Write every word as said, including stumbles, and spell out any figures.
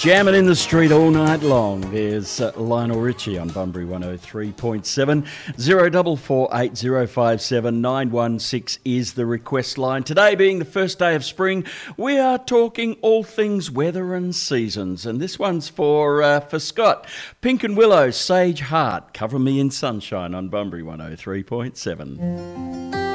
Jamming in the street all night long. There's uh, Lionel Richie on Bunbury one oh three point seven. zero four four eight zero five seven nine one six is the request line. Today being the first day of spring, we are talking all things weather and seasons. And this one's for uh, for Scott. Pink and Willow, Sage Heart, Cover Me in Sunshine on Bunbury one oh three point seven.